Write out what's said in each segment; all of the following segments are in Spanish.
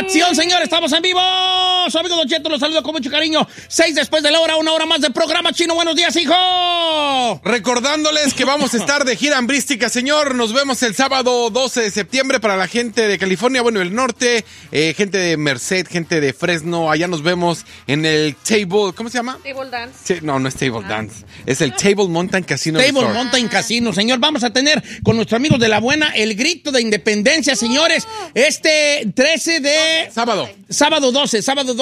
¡Acción, señores! ¡Estamos en vivo! Su amigo Don Cheto los saludo con mucho cariño. 6 después de la hora, 1 hora más de programa chino. ¡Buenos días, hijo! Recordándoles que vamos a estar de gira hambrística, señor. Nos vemos el sábado 12 de septiembre para la gente de California, bueno, el norte, gente de Merced, gente de Fresno. Allá nos vemos en el Table, ¿cómo se llama? Table Dance. No, no es Table Dance. Es el Table Mountain Casino Table Resort. Mountain Casino, señor. Vamos a tener con nuestros amigos de La Buena el grito de independencia, señores. Este 13 de... Sábado 12,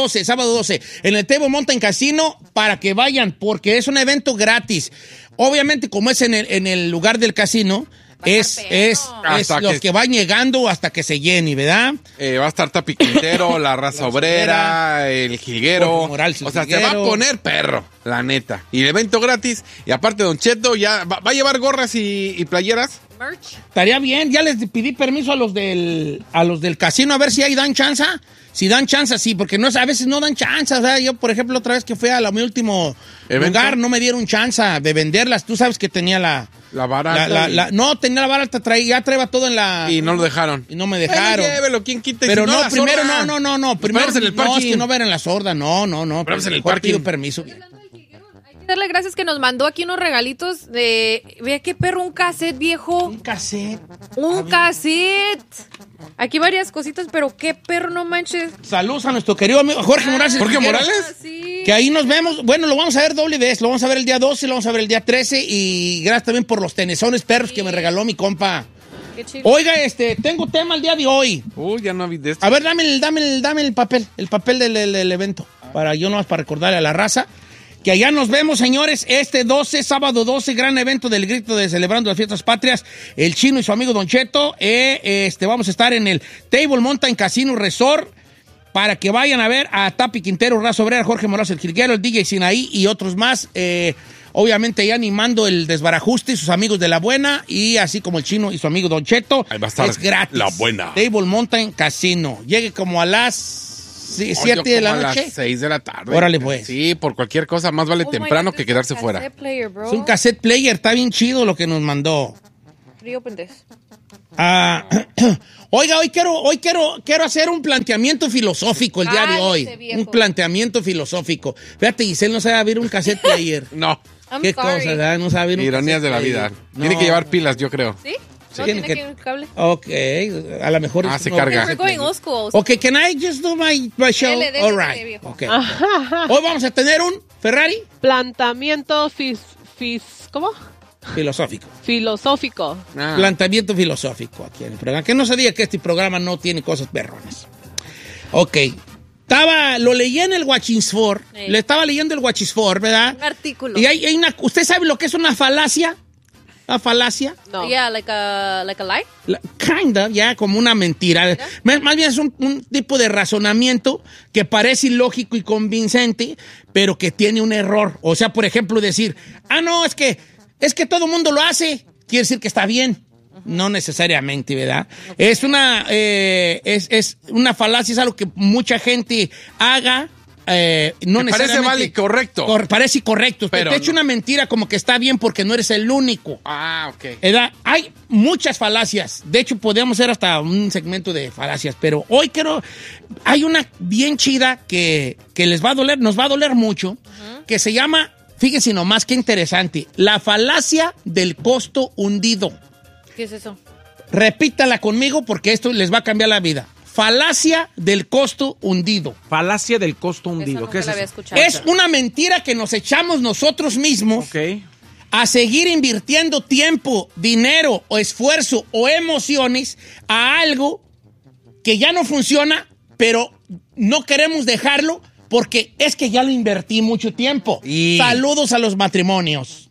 en el Table Mountain Casino, para que vayan, porque es un evento gratis. Obviamente, como es en el lugar del casino, es los que van llegando hasta que se llene, ¿verdad? Va a estar Tapi Quintero, la raza obrera, el jilguero. Morales, o sea, se va a poner perro, la neta. Y el evento gratis. Y aparte, Don Cheto ya va a llevar gorras y playeras. Merch. Estaría bien, ya les pedí permiso a los del casino a ver si ahí dan chance. Si dan chance, sí, porque a veces no dan chance, ¿verdad? Yo, por ejemplo, otra vez que fui mi último lugar, no me dieron chance de venderlas. Tú sabes que tenía la vara alta. No, tenía la vara alta, ya traía todo en la... Y no lo dejaron. Y no me dejaron. Bueno, llévelo, ¿quién quita? Pero si no, primero, sorda. no. Primero, en el parking. No, es que no ver en la sorda, no. Pero en el Mejor parking. pido permiso. Hay que darle gracias que nos mandó aquí unos regalitos de... Vea qué perro, un cassette, viejo. Un cassette. Un cassette. Aquí varias cositas, pero qué perro, no manches. Saludos a nuestro querido amigo Jorge Morales. ¿Jorge Morales? Sí. Que ahí nos vemos. Bueno, lo vamos a ver doble vez. Lo vamos a ver el día 12, lo vamos a ver el día 13. Y gracias también por los tenezones perros que me regaló mi compa. Qué chido. Oiga, tengo tema el día de hoy. Ya no vi de esto. A ver, dame el papel del evento. Para recordar a la raza. Que allá nos vemos, señores, sábado 12, gran evento del grito de Celebrando las Fiestas Patrias. El Chino y su amigo Don Cheto. Vamos a estar en el Table Mountain Casino Resort para que vayan a ver a Tapi Quintero, Raza Obrera, Jorge Morales, el Jilguero, el DJ Sinaí y otros más. Obviamente ya animando el Desbarajuste y sus amigos de La Buena, y así como el Chino y su amigo Don Cheto. Ahí va a estar es gratis. La Buena. Table Mountain Casino. Llegue como a las 7 de la noche. A las 6 de la tarde. Órale, pues. Sí, por cualquier cosa más vale temprano que quedarse fuera. Player, bro. Es un cassette player, está bien chido lo que nos mandó. Reopen this. Oiga, hoy quiero hacer un planteamiento filosófico el día de hoy. Un planteamiento filosófico. Fíjate, Giselle no sabe abrir un cassette player. No. Qué cosa, ¿verdad? No sabe abrir un Ironías de la player. vida. No. Tiene que llevar pilas, yo creo. ¿Sí? No, Tiene tiene que- que ir cable. Ok, a lo mejor... Se carga. We're going old school. Ok, can I just do my show? Dele, All dele, right. viejo. Okay. Hoy vamos a tener un Ferrari Planteamiento ¿cómo? filosófico. Filosófico. Planteamiento filosófico aquí en el programa. Que no se diga que este programa no tiene cosas perronas. Ok. Lo leí en el Watchinsford. Sí. Le estaba leyendo el Watchinsford, ¿verdad? Un artículo. Y hay ¿usted sabe lo que es una falacia? ¿Una falacia? No. Yeah, like a lie. Kinda, ya como una mentira. Más bien es un tipo de razonamiento que parece ilógico y convincente, pero que tiene un error. O sea, por ejemplo, decir, no, es que todo el mundo lo hace. Quiere decir que está bien. No necesariamente, ¿verdad? Es una falacia, es algo que mucha gente haga. No necesariamente. Parece vale correcto. Parece correcto. Pero te echa una mentira como que está bien porque no eres el único. Ok. ¿Verdad? Hay muchas falacias. De hecho, podríamos hacer hasta un segmento de falacias. Pero hoy hay una bien chida que nos va a doler mucho, que se llama, fíjense nomás qué interesante, la falacia del costo hundido. ¿Qué es eso? Repítala conmigo porque esto les va a cambiar la vida. Falacia del costo hundido. Falacia del costo hundido. Esa ¿Qué nunca es la había eso? escuchado. Es una mentira que nos echamos nosotros mismos Ok. a seguir invirtiendo tiempo, dinero o esfuerzo o emociones a algo que ya no funciona, pero no queremos dejarlo porque es que ya lo invertí mucho tiempo. Saludos a los matrimonios.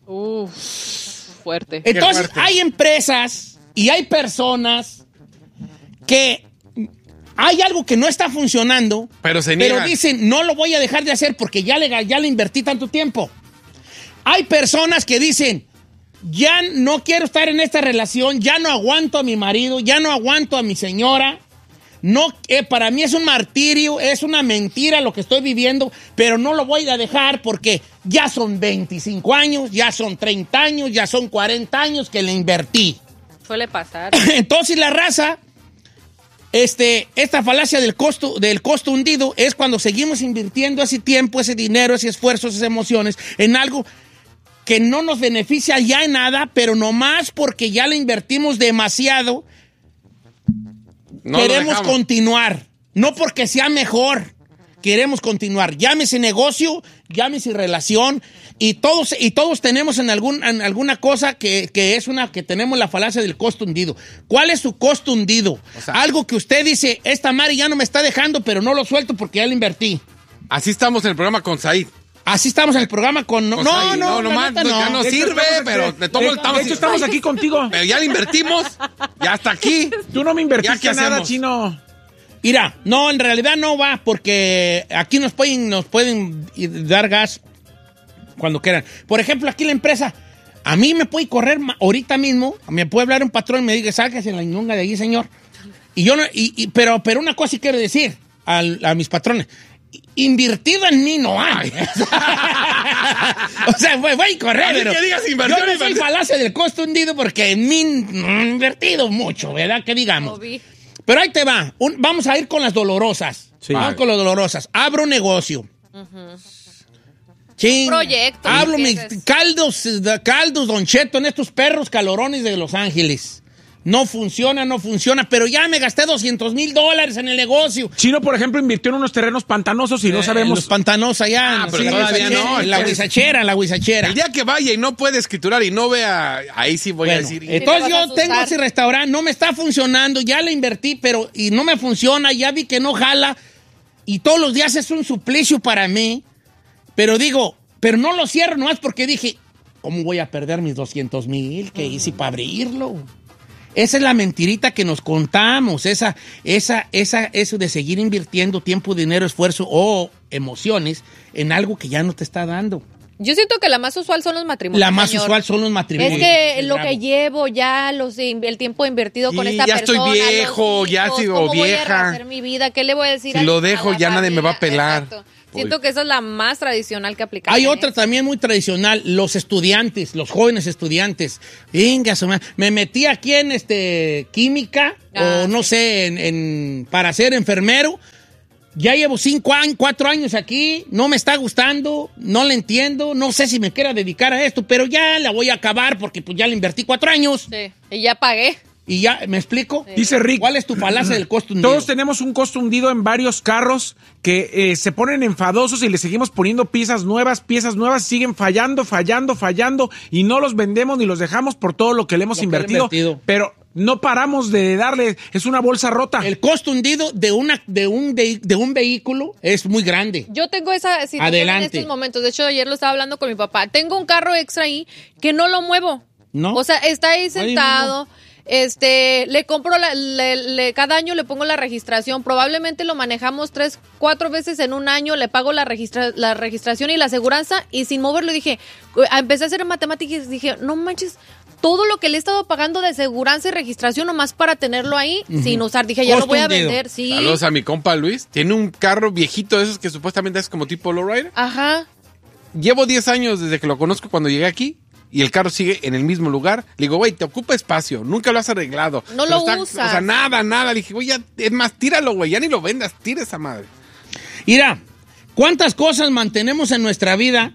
Fuerte. Entonces, fuerte. hay empresas y hay personas que hay algo que no está funcionando, Pero se niegan. dicen, no lo voy a dejar de hacer porque ya le invertí tanto tiempo. Hay personas que dicen, ya no quiero estar en esta relación, ya no aguanto a mi marido, ya no aguanto a mi señora. No, para mí es un martirio, es una mentira lo que estoy viviendo, pero no lo voy a dejar porque ya son 25 años, ya son 30 años, ya son 40 años que le invertí. Suele pasar. Entonces la raza Esta falacia del costo hundido es cuando seguimos invirtiendo ese tiempo, ese dinero, ese esfuerzo, esas emociones en algo que no nos beneficia ya en nada, pero nomás porque ya le invertimos demasiado, queremos continuar. No porque sea mejor, queremos continuar. Llámese negocio, llámese relación, y todos tenemos en alguna cosa que tenemos la falacia del costo hundido. ¿Cuál es su costo hundido? O sea, algo que usted dice, esta madre ya no me está dejando, pero no lo suelto porque ya lo invertí. Así estamos en el programa con Said. Así estamos en el programa con... No, ya no sirve, pero estamos aquí contigo. Pero ya lo invertimos, ya está aquí. Tú no me invertiste nada, chino. Mira, no, en realidad no va, porque aquí nos pueden dar gas cuando quieran. Por ejemplo, aquí la empresa, a mí me puede correr ahorita mismo, me puede hablar un patrón y me diga, sáquese la ñonga de allí, señor. Y yo no, pero una cosa sí quiero decir a mis patrones, invertido en mí no hay. O sea, voy a correr, pero que digas yo no soy falacia del costo hundido porque en mí no he invertido mucho, ¿verdad? Que digamos. Pero ahí te va. Vamos a ir con las dolorosas. Sí. Vamos con las dolorosas. Abro un negocio. Ching. Proyecto. Hablo mis caldos, Don Cheto, en estos perros calorones de Los Ángeles. No funciona, pero ya me gasté $200,000 en el negocio. Chino, por ejemplo, invirtió en unos terrenos pantanosos y no sabemos. Los pantanosos allá. Pero todavía no. La huizachera. El día que vaya y no puede escriturar y no vea, ahí sí voy a decir. Entonces yo tengo ese restaurante, no me está funcionando, ya le invertí, y no me funciona, ya vi que no jala, y todos los días es un suplicio para mí, pero no lo cierro nomás porque dije, ¿cómo voy a perder mis $200,000 que hice para abrirlo? Esa es la mentirita que nos contamos, eso de seguir invirtiendo tiempo, dinero, esfuerzo o emociones en algo que ya no te está dando. Yo siento que la más usual son los matrimonios. La más usual son los matrimonios. Es que lo que llevo ya, el tiempo invertido con esta persona. Ya estoy viejo, ya sigo vieja. ¿Cómo voy a rehacer mi vida? ¿Qué le voy a decir? Si lo dejo, ya nadie me va a pelar. Exacto. Siento que esa es la más tradicional que aplicamos. Hay otra también muy tradicional, los estudiantes, los jóvenes estudiantes. Venga, me metí aquí en química o no sé, para ser enfermero. Ya llevo 4 años aquí, no me está gustando, no le entiendo, no sé si me quiera dedicar a esto, pero ya la voy a acabar porque pues ya le invertí 4 años. Sí, y ya pagué. Y ya, ¿me explico? Sí. Dice Rick. ¿Cuál es tu falacia del costo hundido? Todos tenemos un costo hundido en varios carros que se ponen enfadosos y le seguimos poniendo piezas nuevas, siguen fallando y no los vendemos ni los dejamos por todo lo que le hemos invertido. Pero no paramos de darle, es una bolsa rota. El costo hundido de un vehículo es muy grande. Yo tengo esa situación en estos momentos. De hecho, ayer lo estaba hablando con mi papá. Tengo un carro extra ahí que no lo muevo. ¿No? O sea, está ahí sentado. Le compro cada año le pongo la registración, probablemente lo manejamos 3-4 veces en un año, le pago la registración y la aseguranza y sin moverlo empecé a hacer matemáticas y dije, no manches, todo lo que le he estado pagando de aseguranza y registración nomás para tenerlo ahí sin usar, dije, ya lo voy a vender, sí. Saludos a mi compa Luis, tiene un carro viejito de esos que supuestamente es como tipo lowrider. Ajá. Llevo 10 años desde que lo conozco cuando llegué aquí. Y el carro sigue en el mismo lugar. Le digo, güey, te ocupa espacio. Nunca lo has arreglado. No lo usas. O sea, nada. Le dije, güey, es más, tíralo, güey. Ya ni lo vendas. Tira esa madre. Mira, ¿cuántas cosas mantenemos en nuestra vida?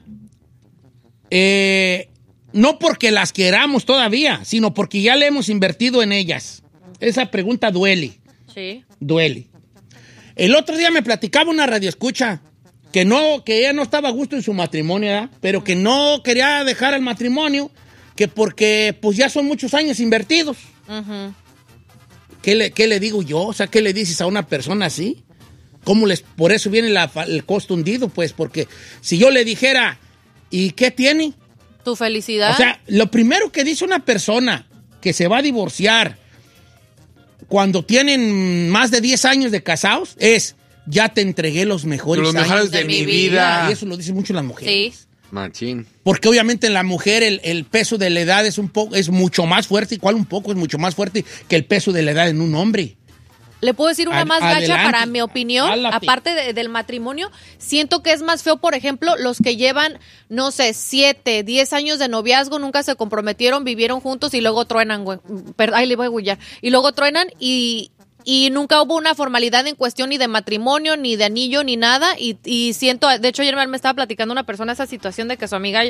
No porque las queramos todavía, sino porque ya le hemos invertido en ellas. Esa pregunta duele. Sí. Duele. El otro día me platicaba una radioescucha que ella no estaba a gusto en su matrimonio, ¿verdad? Pero que no quería dejar el matrimonio, que porque pues ya son muchos años invertidos. Uh-huh. ¿Qué le digo yo? O sea, ¿qué le dices a una persona así? Por eso viene el costo hundido, pues, porque si yo le dijera, ¿y qué tiene? Tu felicidad. O sea, lo primero que dice una persona que se va a divorciar cuando tienen más de 10 años de casados es, ya te entregué los mejores años de mi vida. Y eso lo dicen mucho las mujeres. Sí. Machín. Porque obviamente en la mujer el peso de la edad es mucho más fuerte. ¿Y cuál un poco? Es mucho más fuerte que el peso de la edad en un hombre. Le puedo decir una más gacha para mi opinión, aparte del matrimonio. Siento que es más feo, por ejemplo, los que llevan, no sé, 7, 10 años de noviazgo, nunca se comprometieron, vivieron juntos y luego truenan, güey. Ahí le voy a gullar. Y luego truenan y y nunca hubo una formalidad en cuestión ni de matrimonio, ni de anillo, ni nada, y siento, de hecho ayer me estaba platicando una persona esa situación de que su amiga,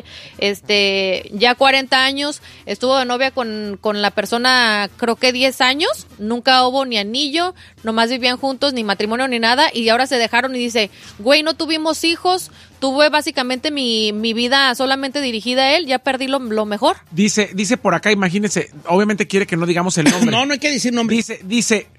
ya 40 años, estuvo de novia con la persona, creo que 10 años, nunca hubo ni anillo, nomás vivían juntos, ni matrimonio, ni nada, y ahora se dejaron y dice, güey, no tuvimos hijos, tuve básicamente mi vida solamente dirigida a él, ya perdí lo mejor. Dice por acá, imagínense, obviamente quiere que no digamos el nombre. No hay que decir nombre. Dice,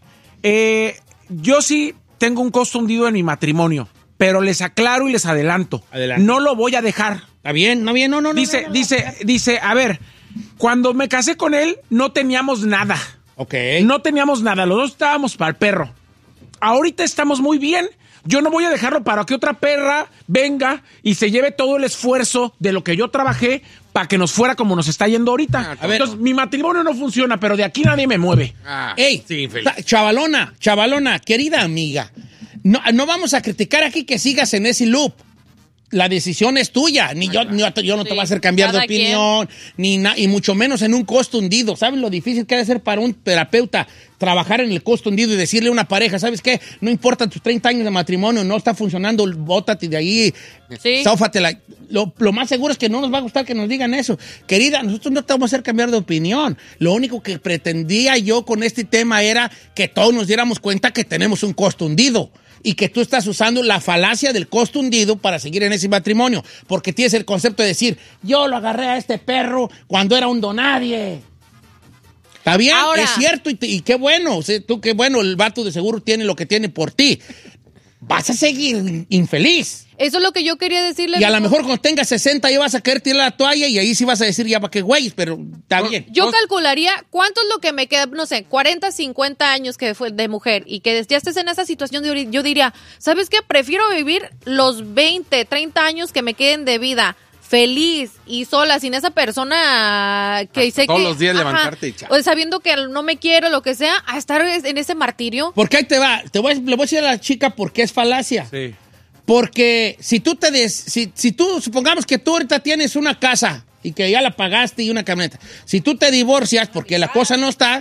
yo sí tengo un costo hundido en mi matrimonio, pero les aclaro y les adelanto. Adelante. No lo voy a dejar. Está bien, no. Dice, a ver, cuando me casé con él, no teníamos nada. Ok. No teníamos nada, los dos estábamos para el perro. Ahorita estamos muy bien. Yo no voy a dejarlo para que otra perra venga y se lleve todo el esfuerzo de lo que yo trabajé para que nos fuera como nos está yendo ahorita. A ver. Entonces, mi matrimonio no funciona, pero de aquí nadie me mueve. ¡Ey! Sí, infeliz. Chavalona, querida amiga, no vamos a criticar aquí que sigas en ese loop. La decisión es tuya, yo no te voy a hacer cambiar de opinión, y mucho menos en un costo hundido. ¿Sabes lo difícil que ha de ser para un terapeuta trabajar en el costo hundido y decirle a una pareja, ¿sabes qué? No importa tus 30 años de matrimonio, no está funcionando, bótate de ahí, zófatela. Lo más seguro es que no nos va a gustar que nos digan eso. Querida, nosotros no te vamos a hacer cambiar de opinión. Lo único que pretendía yo con este tema era que todos nos diéramos cuenta que tenemos un costo hundido. Y que tú estás usando la falacia del costo hundido para seguir en ese matrimonio. Porque tienes el concepto de decir, yo lo agarré a este perro cuando era un donadie. Está bien, ahora, es cierto, y qué bueno. O sea, qué bueno, el vato de seguro tiene lo que tiene por ti. Vas a seguir infeliz. Eso es lo que yo quería decirle. Y a lo mejor cuando tengas 60 ya vas a querer tirar la toalla y ahí sí vas a decir ya para qué güeyes, pero está bien. Yo calcularía cuánto es lo que me queda, no sé, 40, 50 años que fue de mujer y que ya estés en esa situación, yo diría, ¿sabes qué? Prefiero vivir los 20, 30 años que me queden de vida feliz y sola, sin esa persona que sé que... Todos los días levantarte y chao. O sabiendo que no me quiero, lo que sea, a estar en ese martirio. Porque ahí te va, le voy a decir a la chica por qué es falacia. Sí. Porque si tú supongamos que tú ahorita tienes una casa y que ya la pagaste y una camioneta, si tú te divorcias porque la cosa no está,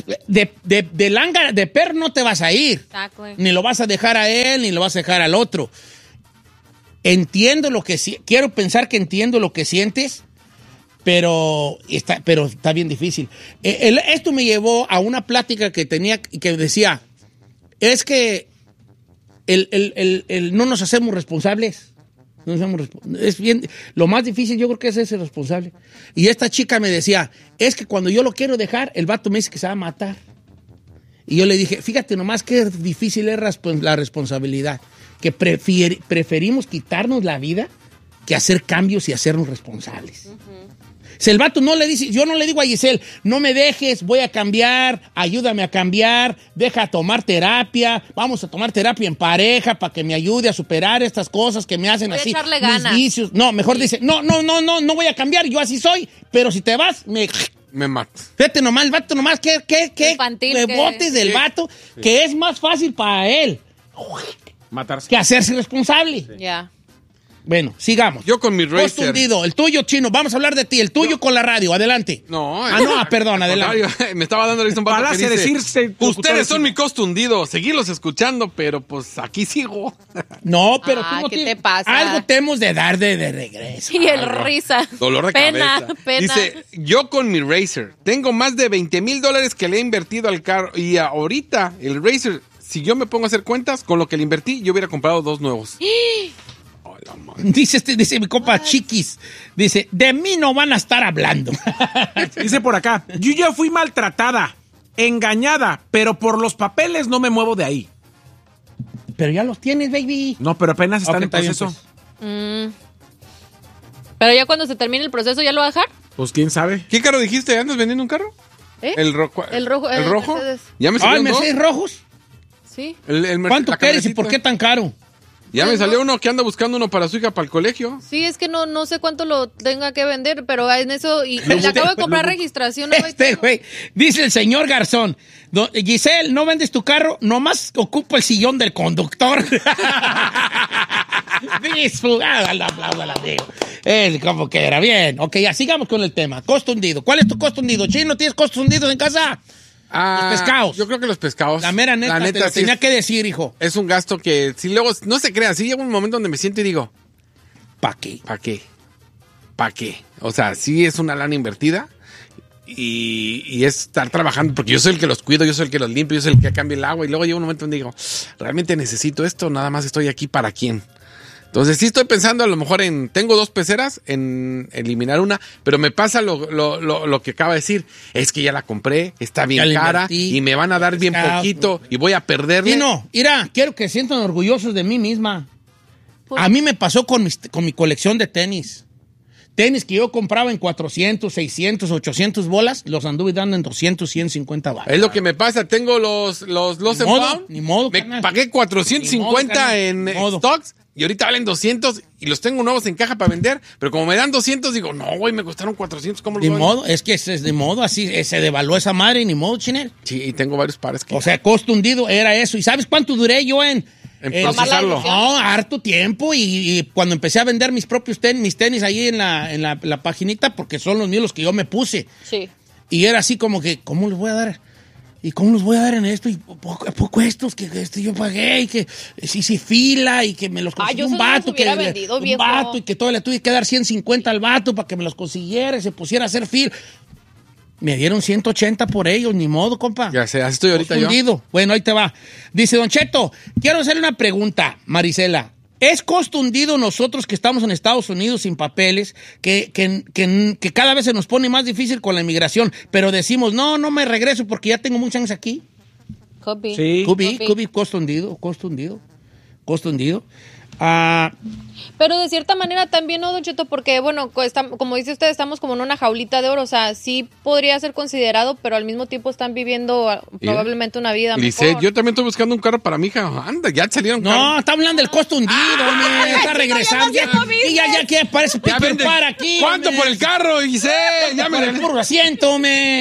de perro no te vas a ir. Exacto. Ni lo vas a dejar a él, ni lo vas a dejar al otro. Entiendo quiero pensar que entiendo lo que sientes, pero está bien difícil. Esto me llevó a una plática que tenía, que decía, es que no nos hacemos responsables. Es bien, lo más difícil yo creo que es ser responsable. Y esta chica me decía, es que cuando yo lo quiero dejar, el vato me dice que se va a matar. Y yo le dije, fíjate nomás qué difícil es la responsabilidad. Que preferimos quitarnos la vida que hacer cambios y hacernos responsables. Si el vato no le dice, yo no le digo a Giselle, no me dejes, voy a cambiar, ayúdame a cambiar, deja tomar terapia, vamos a tomar terapia en pareja para que me ayude a superar estas cosas que me hacen voy así, a echarle ganas. mis vicios. No, mejor dice, no voy a cambiar, yo así soy, pero si te vas, me mato. Fíjate nomás, el vato nomás, ¿qué botes del vato? Sí. Que es más fácil para él matarse que hacerse responsable. Ya. Bueno, sigamos. Yo con mi Racer. Costo hundido, el tuyo, Chino. Vamos a hablar de ti, el tuyo con la radio. Adelante. Perdón, adelante. Me estaba dando un paso que dice, decirse, ustedes son mi costo hundido. Seguirlos escuchando, pero pues aquí sigo. No, pero tú no ¿qué te pasa? Algo tenemos de dar de regreso. Y el risa. Dolor de pena. Dice, yo con mi Racer tengo más de $20,000 que le he invertido al carro. Y ahorita el Racer, si yo me pongo a hacer cuentas, con lo que le invertí, yo hubiera comprado 2 nuevos. Dice mi compa Chiquis, dice, de mí no van a estar hablando. Dice por acá, yo ya fui maltratada, engañada, pero por los papeles no me muevo de ahí. Pero ya los tienes, baby. No, pero apenas están en proceso. Pero ya cuando se termine el proceso, ¿ya lo va a dejar? Pues quién sabe. ¿Qué carro dijiste? ¿Andas vendiendo un carro? El rojo. ¿El rojo? ¿Ya me salieron dos? ¿Mercedes rojos? Sí. ¿Cuánto quieres y por qué tan caro? Ya me salió uno que anda buscando uno para su hija para el colegio. Sí, es que no sé cuánto lo tenga que vender, pero en eso, y le acabo de comprar registración. Güey, dice el señor Garzón, Giselle, no vendes tu carro, nomás ocupo el sillón del conductor. Como que era bien. Ok, ya sigamos con el tema. Costo hundido. ¿Cuál es tu costo hundido? Chino, ¿tienes costos hundidos en casa? Los pescados. Yo creo que los pescados. La mera neta, te lo tenía que decir, hijo. Es un gasto que, si luego, no se crea, sí llega un momento donde me siento y digo, ¿para qué? O sea, sí es una lana invertida y es estar trabajando, porque yo soy el que los cuido, yo soy el que los limpio, yo soy el que cambia el agua, y luego llega un momento donde digo, ¿realmente necesito esto? Nada más estoy aquí ¿para quién? Entonces sí estoy pensando a lo mejor tengo 2 peceras, en eliminar una, pero me pasa lo que acaba de decir, es que ya la compré, está bien cara y me van a dar bien poquito y voy a perderle. Y no, mira, quiero que se sientan orgullosos de mí misma. A mí me pasó con mi colección de tenis. Tenis que yo compraba en 400, 600, 800 bolas, los anduve dando en 200, 150 baros. Es lo que me pasa, tengo los ni modo, me pagué 450 en stocks y ahorita valen 200 y los tengo nuevos en caja para vender, pero como me dan 200 digo, no, güey, me costaron 400, ¿cómo los voy? Ni modo, es que es de modo, así se devaluó esa madre, ni modo, Chinel. Sí, y tengo varios pares que... O sea, costo hundido era eso. ¿Y sabes cuánto duré yo en procesarlo? No, harto tiempo, y cuando empecé a vender mis propios mis tenis ahí en la paginita, porque son los míos los que yo me puse. Sí. Y era así como que, ¿cómo les voy a dar? ¿Y cómo los voy a dar en esto? Y poco estos que yo pagué, y que sí fila, y que me los consiguió un vato. Un vato, y que todavía le tuve que dar 150 al vato para que me los consiguiera y se pusiera a hacer fila. Me dieron 180 por ellos, ni modo, compa. Ya sé, así estoy ahorita yo. Bueno, ahí te va. Dice Don Cheto, quiero hacerle una pregunta, Marisela. ¿Es costo hundido nosotros que estamos en Estados Unidos sin papeles, que cada vez se nos pone más difícil con la inmigración, pero decimos, no me regreso porque ya tengo muchos años aquí? Could be. Sí. Could be, costo hundido. Pero de cierta manera también, ¿no, Don Cheto? Porque, bueno, como dice usted, estamos como en una jaulita de oro. O sea, sí podría ser considerado, pero al mismo tiempo están viviendo probablemente una vida mejor. Yo también estoy buscando un carro para mi hija. Anda, ya salieron carros. No, está hablando del costo hundido, está regresando. Ya que parece Peter Pan aquí. ¿Cuánto por el carro, Giselle? Ya me el puro asiento,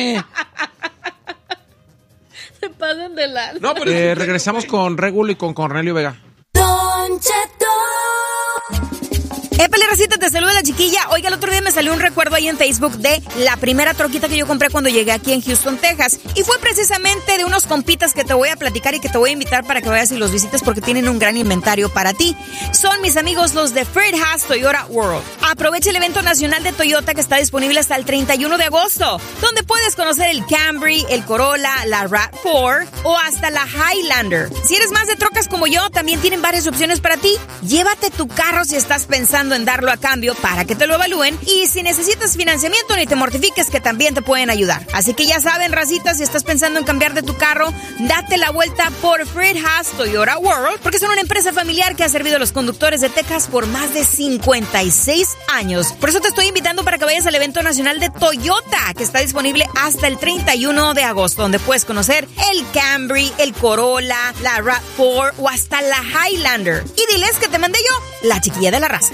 Se pasan de lado. No, pero regresamos con Regulo y con Cornelio Vega. Don Cheto. Épale, racita, te saluda la chiquilla. Oiga, el otro día me salió un recuerdo ahí en Facebook de la primera troquita que yo compré cuando llegué aquí en Houston, Texas. Y fue precisamente de unos compitas que te voy a platicar y que te voy a invitar para que vayas y los visites porque tienen un gran inventario para ti. Son mis amigos los de Fred Haas Toyota World. Aprovecha el evento nacional de Toyota que está disponible hasta el 31 de agosto, donde puedes conocer el Camry, el Corolla, la RAV4 o hasta la Highlander. Si eres más de trocas como yo, también tienen varias opciones para ti. Llévate tu carro si estás pensando en darlo a cambio para que te lo evalúen, y si necesitas financiamiento ni te mortifiques que también te pueden ayudar. Así que ya saben, racita, si estás pensando en cambiar de tu carro, date la vuelta por Fred Haas Toyota World, porque son una empresa familiar que ha servido a los conductores de Texas por más de 56 años. Por eso te estoy invitando para que vayas al evento nacional de Toyota, que está disponible hasta el 31 de agosto, donde puedes conocer el Camry, el Corolla, la RAV4 o hasta la Highlander. Y diles que te mandé yo, la chiquilla de la raza.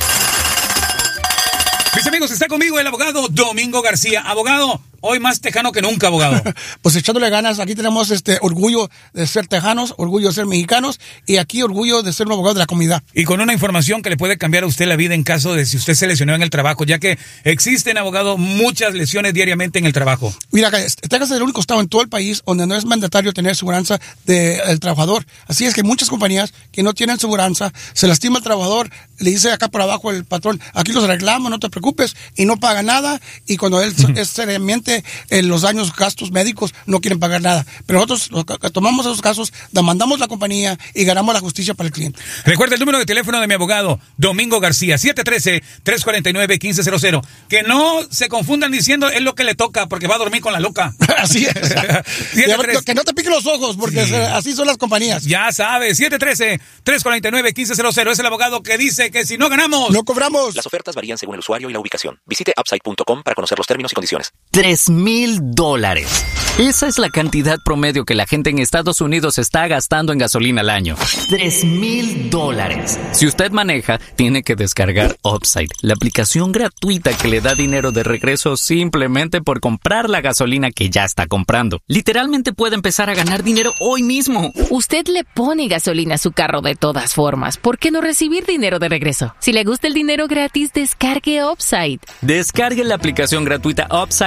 Mis amigos, está conmigo el abogado Domingo García. Abogado, hoy más tejano que nunca, abogado. Pues echándole ganas, aquí tenemos orgullo de ser tejanos, orgullo de ser mexicanos y aquí orgullo de ser un abogado de la comunidad. Y con una información que le puede cambiar a usted la vida en caso de si usted se lesionó en el trabajo, ya que existen, abogado, muchas lesiones diariamente en el trabajo. Mira, Texas es el único estado en todo el país donde no es mandatorio tener seguranza del trabajador. Así es que muchas compañías que no tienen seguranza, se lastima al trabajador, le dice acá por abajo el patrón, aquí los arreglamos, no te preocupes, y no paga nada, y cuando él es seriamente los daños, gastos médicos, no quieren pagar nada. Pero nosotros tomamos esos casos, demandamos la compañía y ganamos la justicia para el cliente. Recuerda el número de teléfono de mi abogado, Domingo García, 713-349-1500. Que no se confundan diciendo es lo que le toca, porque va a dormir con la loca. Así es. Que no te piquen los ojos, porque sí, así son las compañías. Ya sabes, 713-349-1500. Es el abogado que dice que si no ganamos, no cobramos. Las ofertas varían según el usuario y la ubicación. Visite upside.com para conocer los términos y condiciones. $3,000. Esa es la cantidad promedio que la gente en Estados Unidos está gastando en gasolina al año. $3,000. Si usted maneja, tiene que descargar Upside, la aplicación gratuita que le da dinero de regreso simplemente por comprar la gasolina que ya está comprando. Literalmente puede empezar a ganar dinero hoy mismo. Usted le pone gasolina a su carro de todas formas. ¿Por qué no recibir dinero de regreso? Si le gusta el dinero gratis, descargue Upside. Descargue la aplicación gratuita Upside ahora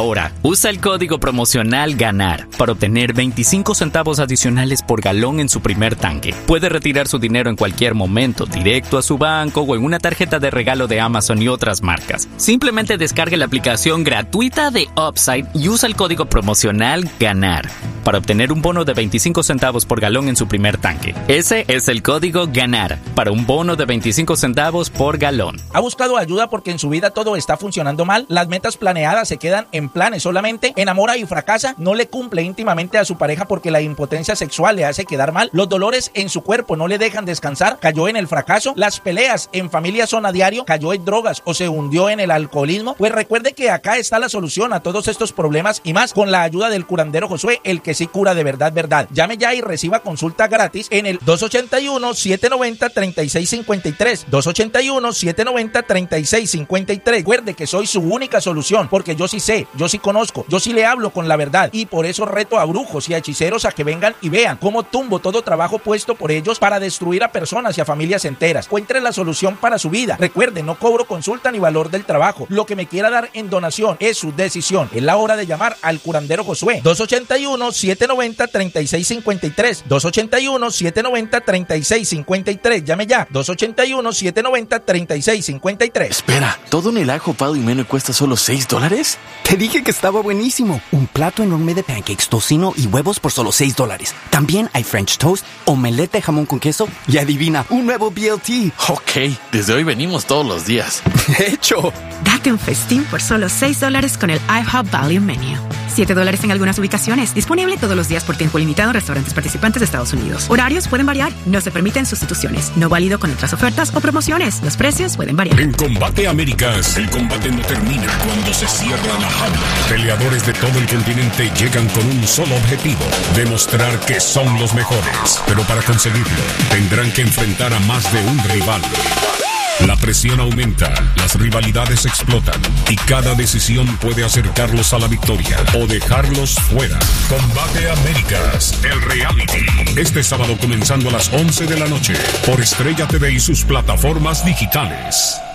Ahora, usa el código promocional GANAR para obtener 25 centavos adicionales por galón en su primer tanque. Puede retirar su dinero en cualquier momento, directo a su banco o en una tarjeta de regalo de Amazon y otras marcas. Simplemente descargue la aplicación gratuita de Upside y usa el código promocional GANAR para obtener un bono de 25 centavos por galón en su primer tanque. Ese es el código GANAR para un bono de 25 centavos por galón. ¿Ha buscado ayuda porque en su vida todo está funcionando mal? Las metas planeadas se quedan en planes solamente. ¿Enamora y fracasa? ¿No le cumple íntimamente a su pareja porque la impotencia sexual le hace quedar mal? ¿Los dolores en su cuerpo no le dejan descansar? ¿Cayó en el fracaso? ¿Las peleas en familia son a diario? ¿Cayó en drogas o se hundió en el alcoholismo? Pues recuerde que acá está la solución a todos estos problemas y más con la ayuda del curandero Josué, el que sí cura de verdad, verdad. Llame ya y reciba consulta gratis en el 281-790-3653. 281-790-3653. Recuerde que soy su única solución, porque yo sí sé, yo sí conozco, yo sí le hablo con la verdad, y por eso reto a brujos y a hechiceros a que vengan y vean cómo tumbo todo trabajo puesto por ellos para destruir a personas y a familias enteras. Encuentre la solución para su vida. Recuerde, no cobro consulta ni valor del trabajo. Lo que me quiera dar en donación es su decisión. Es la hora de llamar al curandero Josué. 281-790-3653. 281-790-3653. Llame ya. 281-790-3653. Espera, ¿todo en el ajo Pal y Mene cuesta solo $6? Te dije que estaba buenísimo. Un plato enorme de pancakes, tocino y huevos por solo $6. También hay French toast, omelette de jamón con queso y adivina, un nuevo BLT. Ok, desde hoy venimos todos los días. ¡Hecho! Date un festín por solo $6 con el IHOP Value Menu. $7 en algunas ubicaciones. Disponible todos los días por tiempo limitado en restaurantes participantes de Estados Unidos. Horarios pueden variar. No se permiten sustituciones. No válido con otras ofertas o promociones. Los precios pueden variar. En Combate Américas, el combate no termina cuando se cierra la jaula. Peleadores de todo el continente llegan con un solo objetivo: demostrar que son los mejores. Pero para conseguirlo, tendrán que enfrentar a más de un rival. La presión aumenta, las rivalidades explotan y cada decisión puede acercarlos a la victoria o dejarlos fuera. Combate Américas, el reality. Este sábado comenzando a las 11 de la noche por Estrella TV y sus plataformas digitales.